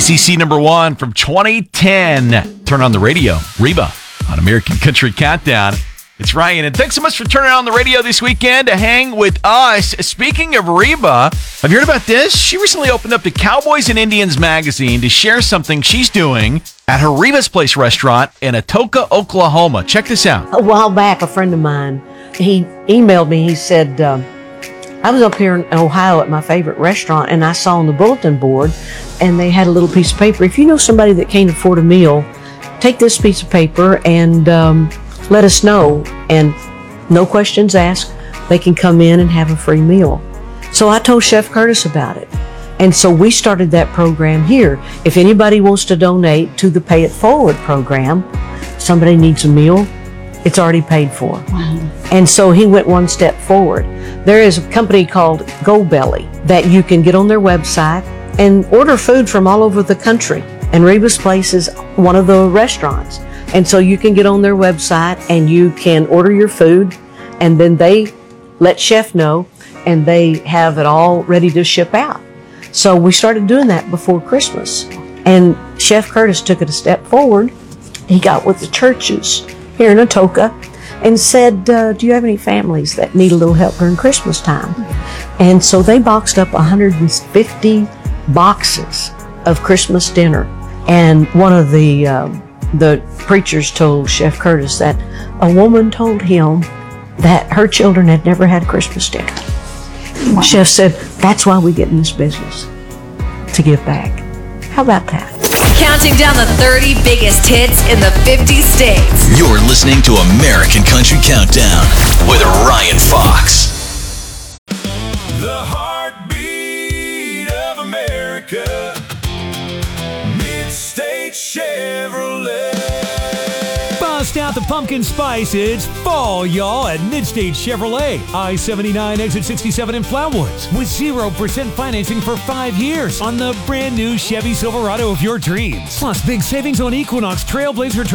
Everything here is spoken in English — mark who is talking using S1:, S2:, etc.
S1: KCC number 1 from 2010. Turn on the radio. Reba on American Country Countdown. It's Ryan, and thanks so much for turning on the radio this weekend to hang with us. Speaking of Reba, have you heard about this? She recently opened up the Cowboys and Indians magazine to share something she's doing at her Reba's Place restaurant in Atoka, Oklahoma. Check this out.
S2: A while back, a friend of mine, he emailed me. He said, I was up here in Ohio at my favorite restaurant, and I saw on the bulletin board, and they had a little piece of paper. If you know somebody that can't afford a meal, take this piece of paper and let us know. And no questions asked, they can come in and have a free meal. So I told Chef Curtis about it. And so we started that program here. If anybody wants to donate to the Pay It Forward program, somebody needs a meal, it's already paid for. Wow. And so he went one step forward. There is a company called GoBelly that you can get on their website and order food from all over the country. And Reba's Place is one of the restaurants. And so you can get on their website and you can order your food, and then they let Chef know, and they have it all ready to ship out. So we started doing that before Christmas. And Chef Curtis took it a step forward. He got with the churches here in Atoka and said, do you have any families that need a little help during Christmas time? And so they boxed up 150 boxes of Christmas dinner. And one of the preachers told Chef Curtis that a woman told him that her children had never had Christmas dinner. Wow. Chef said, that's why we get in this business, to give back. How about that?
S3: Counting down the 30 biggest hits in the 50 states.
S4: You're listening to American Country Countdown with Ryan Fox.
S5: The heartbeat of America. Mid-State Chevrolet.
S6: Bust out the pumpkin spice. It's fall, y'all, at Mid-State Chevrolet. I-79, exit 67 in Flatwoods. With 0% financing for 5 years on the brand new Chevy Silverado of your dreams. Plus, big savings on Equinox, Trailblazer,